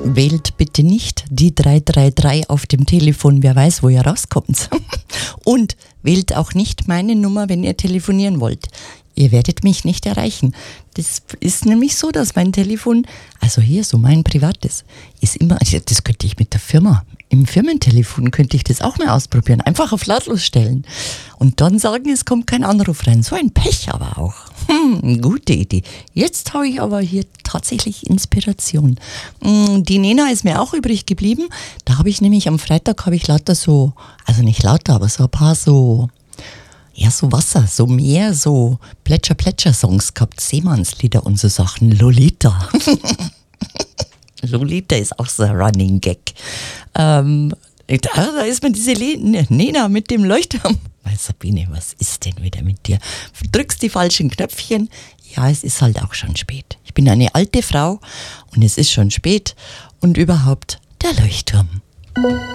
Wählt bitte nicht die 333 auf dem Telefon, wer weiß, wo ihr rauskommt. Und wählt auch nicht meine Nummer, wenn ihr telefonieren wollt. Ihr werdet mich nicht erreichen. Das ist nämlich so, dass mein Telefon, also hier so mein privates, ist immer, das könnte ich mit der Firma, im Firmentelefon könnte ich das auch mal ausprobieren. Einfach auf lautlos stellen. Und dann sagen, es kommt kein Anruf rein. So ein Pech aber auch. Gute Idee. Jetzt habe ich aber hier tatsächlich Inspiration. Die Nena ist mir auch übrig geblieben. Da habe ich nämlich am Freitag lauter so, also nicht lauter, aber so ein paar so Wasser, so Meer, so Plätscher-Plätscher-Songs gehabt, Seemannslieder und so Sachen. Lolita. Lolita ist auch so ein Running Gag. Da ist mir diese Nena mit dem Leuchtturm. Sabine, was ist denn wieder mit dir? Drückst die falschen Knöpfchen? Ja, es ist halt auch schon spät. Ich bin eine alte Frau und es ist schon spät. Und überhaupt der Leuchtturm.